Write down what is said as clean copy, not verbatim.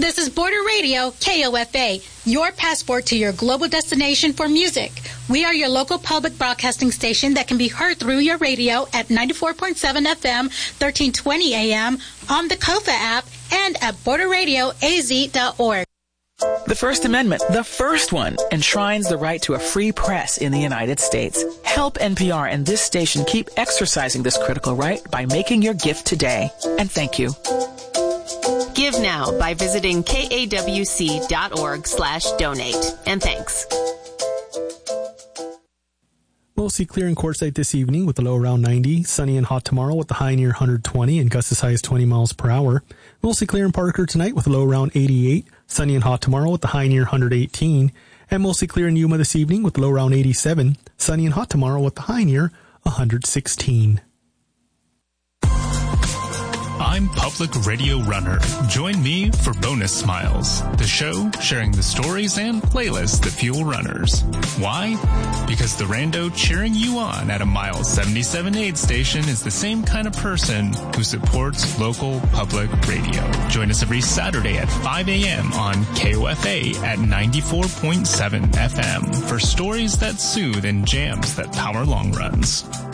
This is Border Radio, KOFA, your passport to your global destination for music. We are your local public broadcasting station that can be heard through your radio at 94.7 FM, 1320 AM, on the KOFA app, and at borderradioaz.org. The First Amendment, the first one, enshrines the right to a free press in the United States. Help NPR and this station keep exercising this critical right by making your gift today. And thank you. Give now by visiting kawc.org/donate. And thanks. Mostly clear in Quartzsite this evening with the low around 90. Sunny and hot tomorrow with the high near 120 and gusts as high as 20 miles per hour. Mostly clear in Parker tonight with a low around 88. Sunny and hot tomorrow with the high near 118. And mostly clear in Yuma this evening with a low around 87. Sunny and hot tomorrow with the high near 116. I'm Public Radio Runner. Join me for Bonus Smiles, the show sharing the stories and playlists that fuel runners. Why? Because the rando cheering you on at a mile 77 aid station is the same kind of person who supports local public radio. Join us every Saturday at 5 a.m. on KOFA at 94.7 FM for stories that soothe and jams that power long runs.